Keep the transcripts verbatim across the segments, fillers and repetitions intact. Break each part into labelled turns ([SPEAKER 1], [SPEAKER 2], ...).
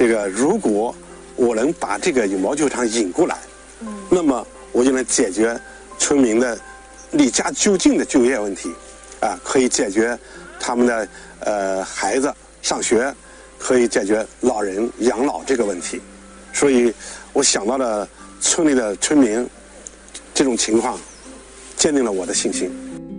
[SPEAKER 1] 这个如果我能把这个羽毛球场引过来，那么我就能解决村民的离家就近的就业问题，啊，可以解决他们的呃孩子上学，可以解决老人养老这个问题。所以我想到了村里的村民这种情况，坚定了我的信心。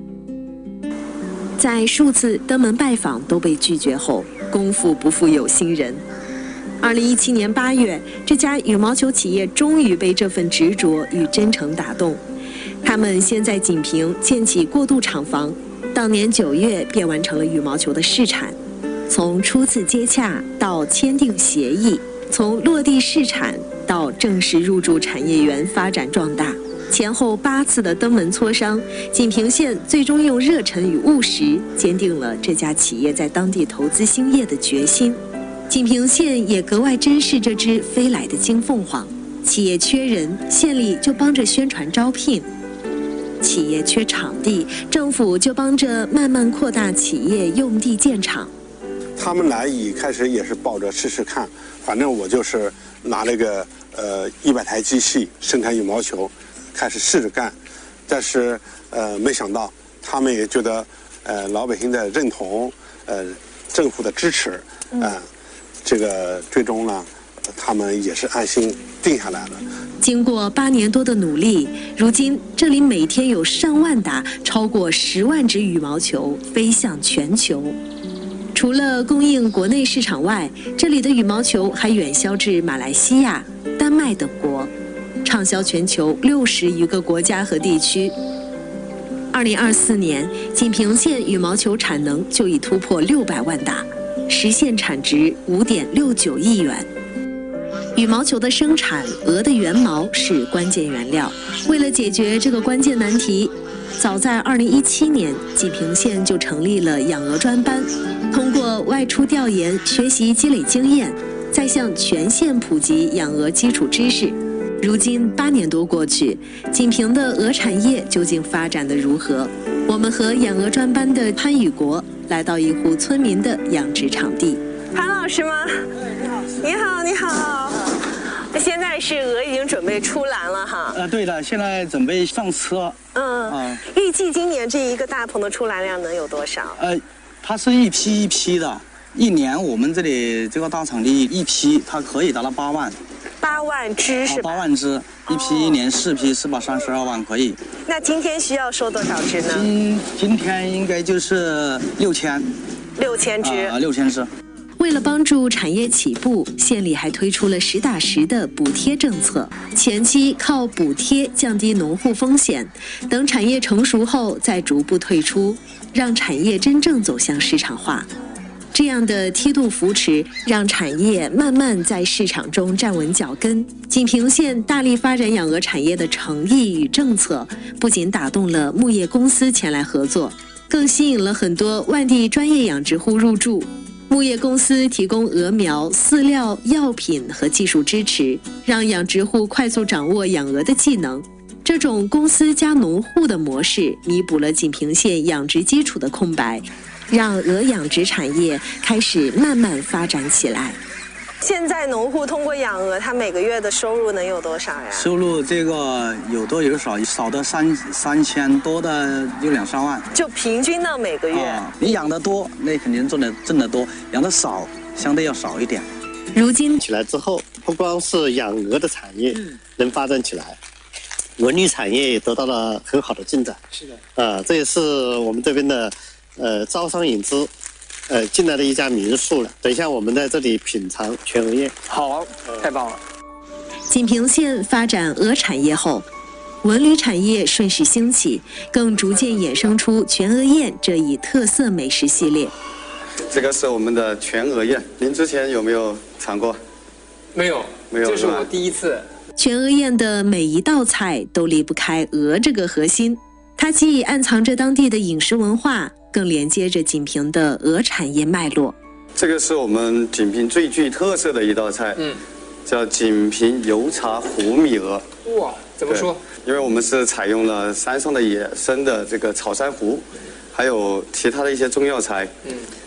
[SPEAKER 2] 在数次登门拜访都被拒绝后，功夫不负有心人。二零一七年八月，这家羽毛球企业终于被这份执着与真诚打动。他们先在锦屏建起过渡厂房，当年九月便完成了羽毛球的试产。从初次接洽到签订协议，从落地试产到正式入驻产业园发展壮大，前后八次的登门磋商，锦屏县最终用热忱与务实坚定了这家企业在当地投资兴业的决心。锦屏县也格外珍视这只飞来的金凤凰，企业缺人，县里就帮着宣传招聘；企业缺场地，政府就帮着慢慢扩大企业用地建厂。
[SPEAKER 1] 他们来一开始也是抱着试试看，反正我就是拿了个呃一百台机器生产羽毛球，开始试着干，但是呃没想到他们也觉得呃老百姓的认同，呃政府的支持，啊、呃。这个最终呢，他们也是安心定下来了。
[SPEAKER 2] 经过八年多的努力，如今这里每天有上万打超过十万只羽毛球飞向全球。除了供应国内市场外，这里的羽毛球还远销至马来西亚、丹麦等国，畅销全球六十余个国家和地区。二零二四年，锦屏县羽毛球产能就已突破六百万打。实现产值五点六九亿元。羽毛球的生产，鹅的原毛是关键原料。为了解决这个关键难题，早在二零一七年，锦屏县就成立了养鹅专班，通过外出调研学习积累经验，再向全县普及养鹅基础知识。如今八年多过去，锦屏的鹅产业究竟发展得如何？我们和养鹅专班的潘宇国来到一户村民的养殖场地。潘老师吗？你好，你好。现在是鹅已经准备出栏了哈。
[SPEAKER 3] 呃，对的，现在准备上车。
[SPEAKER 2] 嗯。啊。预计今年这一个大棚的出栏量能有多少？
[SPEAKER 3] 呃，它是一批一批的，一年我们这里这个大场地一批它可以达到八万。
[SPEAKER 2] 八万只是吧？
[SPEAKER 3] 八万只，一批一年四批是吧？三十二万可以。
[SPEAKER 2] 那今天需要收多少只呢？
[SPEAKER 3] 今今天应该就是六千。
[SPEAKER 2] 六千只。
[SPEAKER 3] 啊，六千只。
[SPEAKER 2] 为了帮助产业起步，县里还推出了实打实的补贴政策。前期靠补贴降低农户风险，等产业成熟后再逐步退出，让产业真正走向市场化。这样的梯度扶持，让产业慢慢在市场中站稳脚跟。锦屏县大力发展养鹅产业的诚意与政策，不仅打动了牧业公司前来合作，更吸引了很多外地专业养殖户入驻。牧业公司提供鹅苗、饲料、药品和技术支持，让养殖户快速掌握养鹅的技能。这种公司加农户的模式，弥补了锦屏县养殖基础的空白，让鹅养殖产业开始慢慢发展起来。现在农户通过养鹅，他每个月的收入能有多少呀？
[SPEAKER 3] 收入这个有多有少，少的三三千，多的有两三万。
[SPEAKER 2] 就平均到每个月。
[SPEAKER 3] 啊，你养得多，那肯定挣的挣得多；养得少，相对要少一点。
[SPEAKER 2] 如今
[SPEAKER 4] 起来之后，不光是养鹅的产业能发展起来，文旅产业也得到了很好的进展。
[SPEAKER 3] 是的。
[SPEAKER 4] 啊、呃，这也是我们这边的呃招商引资。呃，进来的一家民宿了。等一下，我们在这里品尝全鹅宴。
[SPEAKER 3] 好，太棒了！
[SPEAKER 2] 锦屏县发展鹅产业后，文旅产业顺势兴起，更逐渐衍生出全鹅宴这一特色美食系列。
[SPEAKER 5] 这个是我们的全鹅宴，您之前有没有尝过？
[SPEAKER 6] 没有，
[SPEAKER 5] 没有，
[SPEAKER 6] 这是我第一次。
[SPEAKER 2] 全鹅宴的每一道菜都离不开鹅这个核心，它既暗藏着当地的饮食文化，更连接着锦屏的鹅产业脉络。
[SPEAKER 5] 这个是我们锦屏最具特色的一道菜，嗯，叫锦屏油茶糊米鹅。
[SPEAKER 6] 哇，怎么说？
[SPEAKER 5] 因为我们是采用了山上的野生的这个草珊瑚，还有其他的一些中药材，嗯，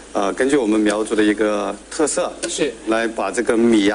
[SPEAKER 5] 呃，根据我们苗族的一个特色，
[SPEAKER 6] 是
[SPEAKER 5] 来把这个米啊。